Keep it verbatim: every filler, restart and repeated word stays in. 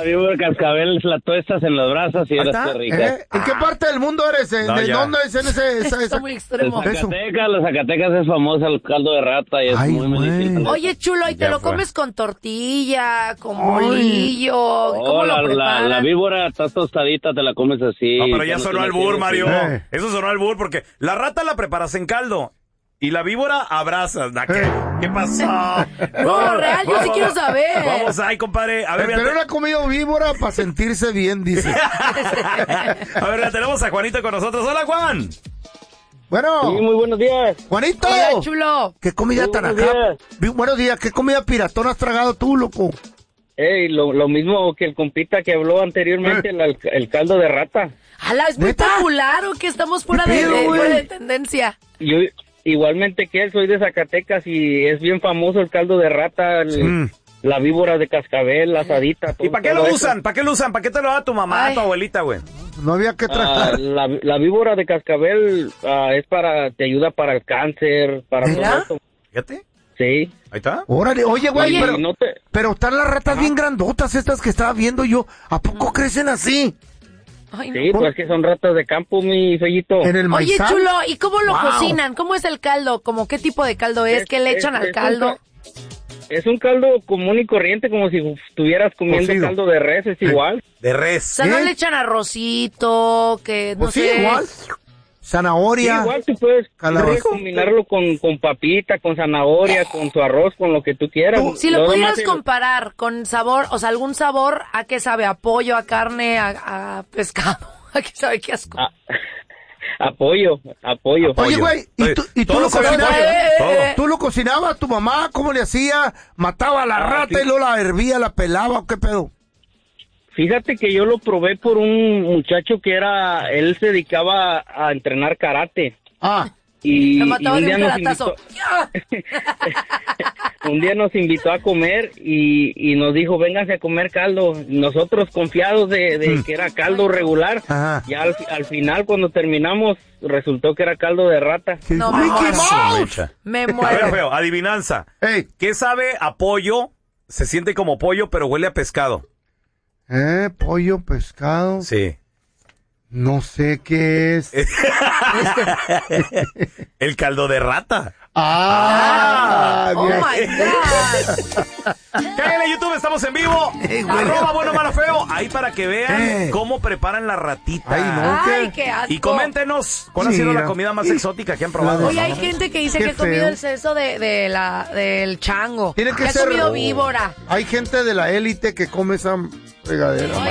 víbora cascabel la tuestas en los brazos y eres qué rica. ¿Eh? ¿En qué parte del mundo eres? ¿De No, dónde es en ese? Esa, esa... Está muy extremo. Los Zacatecas, los Zacatecas es famoso el caldo de rata y es Ay, muy medicinal. Oye, chulo, ¿y te Ya lo fue. comes con tortilla, con bolillo? ¿Cómo Oh, lo la, la, preparan? la víbora está tostadita, te la comes así. No, pero ya Cuando sonó te al la bur, quieres, Mario. sí. Eh. Eso sonó al bur porque la rata la preparas en caldo y la víbora abrazas. ¿Da qué? ¿Qué pasó? No, real, yo sí quiero saber. Vamos ahí, compadre. A ver, Pero mira, él ha comido víbora para sentirse bien, dice. a ver, ya tenemos a Juanito con nosotros. Hola, Juan. Bueno. Sí, muy buenos días. Juanito. Hola, chulo. ¿Qué comida Sí, tan buenos acá? días. Vi- Buenos días. ¿Qué comida piratona has tragado tú, loco? Ey, lo, lo mismo que el compita que habló anteriormente, Eh. el, el caldo de rata. Ala, es muy ¿Neta? popular o que estamos fuera ¿Qué de, pedo, de- güey? fuera de tendencia. Yo, igualmente que él, soy de Zacatecas y es bien famoso el caldo de rata, el- Mm. la víbora de cascabel, la asadita. ¿Y para qué lo usan? ¿Para qué lo usan? ¿Para qué te lo da tu mamá, Ay. tu abuelita, güey? No había que Ah, tragar. la, la víbora de cascabel ah, es para, te ayuda para el cáncer, para ¿Mira? todo eso. Fíjate. Sí. Ahí está. Órale, oye, güey, Oye, pero, no te- pero están las ratas bien grandotas estas que estaba viendo yo. ¿A poco crecen así? Ay, no. Sí, pues que son ratas de campo, mi fellito. En el Oye, maizal. chulo, ¿y cómo lo Wow. cocinan? ¿Cómo es el caldo? ¿Cómo qué tipo de caldo es? Es- ¿Qué le es- echan al es un caldo? ca- Es un caldo común y corriente, como si estuvieras comiendo Cocido. caldo de res, es igual. De O res. sea, no ¿Eh? le echan arrocito, que no Pues sí, sé. igual. Sí, Zanahoria. igual tú puedes, Calabaza. puedes combinarlo con, con papita, con zanahoria, con tu arroz, con lo que tú quieras. Si lo Nada pudieras más el- comparar con sabor, o sea, algún sabor, ¿a qué sabe? ¿A pollo, a carne, a, a pescado? ¿A qué sabe? ¿Qué asco? Ah, apoyo, apoyo. Oye, güey, ¿y tú, y tú Todo lo sabe a cocinabas? pollo, Eh, todo. eh, ¿Tú lo cocinabas? ¿Tu mamá cómo le hacía? ¿Mataba a la Ah, rata sí. y luego la hervía, la pelaba o qué pedo? Fíjate que yo lo probé por un muchacho que era, él se dedicaba a entrenar karate. Ah, Y, Lo y mataba un de un día nos caratazo. invitó, un día nos invitó a comer y, y nos dijo, vénganse a comer caldo. Nosotros confiados de, de que era caldo regular. Ajá. Ya al, al final, cuando terminamos, resultó que era caldo de rata. ¿qué No, dijo? me ¡Mickey muero. Mouse! Mecha. Me A ver, muero. feo, adivinanza. Ey, ¿Qué sabe a pollo? Se siente como pollo, pero huele a pescado. eh, pollo, pescado. Sí. No sé qué es. El caldo de rata. Ah, Oh bien. my God. Caigan en YouTube, estamos en vivo. Ey, güey. Arroba bueno, malo, feo. Ahí para que vean Eh. cómo preparan la ratita. Ay, no. Ay, ¿qué? qué asco. Y coméntenos cuál ha sido Mira. la comida más Y- exótica que han probado. la Oye, de- hay gente que dice Qué que ha comido feo. el seso de, de la, del chango. Tiene que que ha ser- comido Oh. víbora. Hay gente de la élite que come esa fregadera.